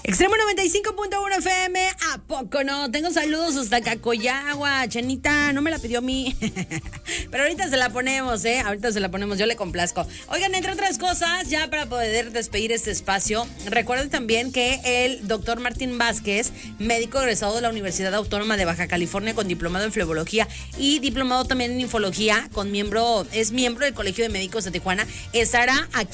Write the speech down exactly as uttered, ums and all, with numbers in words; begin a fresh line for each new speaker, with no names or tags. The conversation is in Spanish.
Extremo noventa y cinco punto uno F M, ¿a poco no? Tengo saludos hasta Cacoyagua. Chenita, no me la pidió a mí. Pero ahorita se la ponemos, ¿eh? Ahorita se la ponemos, yo le complazco. Oigan, entre otras cosas, ya para poder despedir este espacio, recuerden también que el doctor Martín Vázquez, médico egresado de la Universidad Autónoma de Baja California con diplomado en flebología y diplomado también en infología, con miembro, es miembro del Colegio de Médicos de Tijuana, estará aquí